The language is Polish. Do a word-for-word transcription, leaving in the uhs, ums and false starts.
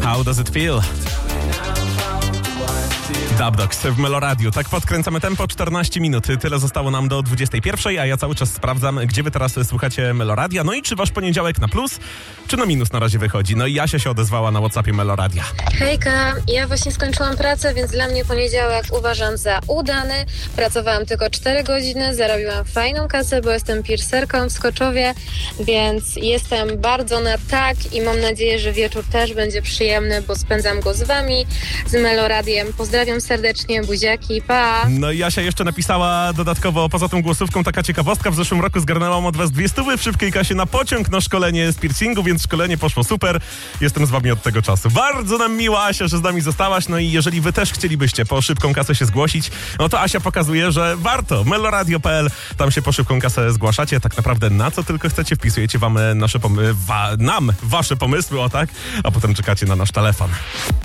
How does it feel? Dubdogs w Meloradiu. Tak podkręcamy tempo, czternaście minut. Tyle zostało nam do dwudziestej pierwszej, a ja cały czas sprawdzam, gdzie wy teraz słuchacie Meloradia. No i czy wasz poniedziałek na plus, czy na minus na razie wychodzi? No i Jasia się odezwała na WhatsAppie Meloradia. Hejka, ja właśnie skończyłam pracę, więc dla mnie poniedziałek uważam za udany. Pracowałam tylko cztery godziny, zarobiłam fajną kasę, bo jestem piercerką w Skoczowie, więc jestem bardzo na tak i mam nadzieję, że wieczór też będzie przyjemny, bo spędzam go z wami, z Meloradiem. Pozdrawiam serdecznie, buziaki, pa! No i Jasia jeszcze napisała dodatkowo, poza tą głosówką, taka ciekawostka. W zeszłym roku zgarnęłam od was dwie stówy w szybkiej kasie na pociąg na szkolenie z piercingu, więc szkolenie poszło super. Jestem z wami od tego czasu. Bardzo nam miło, Asia, że z nami zostałaś. No i jeżeli wy też chcielibyście po szybką kasę się zgłosić, no to Asia pokazuje, że warto. meloradio kropka p l, tam się po szybką kasę zgłaszacie. Tak naprawdę na co tylko chcecie, wpisujecie wam nasze pomy- wa- nam wasze pomysły, o tak, a potem czekacie na nasz telefon.